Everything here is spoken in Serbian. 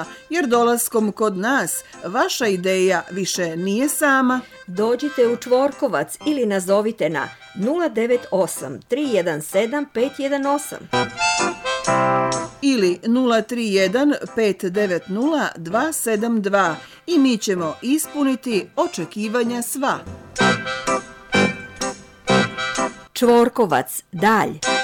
vama, jer dolaskom kod nas vaša ideja više nije sama. Dođite u Čvorkovac ili nazovite na 098 317 518 ili 031 590 272 i mi ćemo ispuniti očekivanja sva. Čvorkovac, dalj.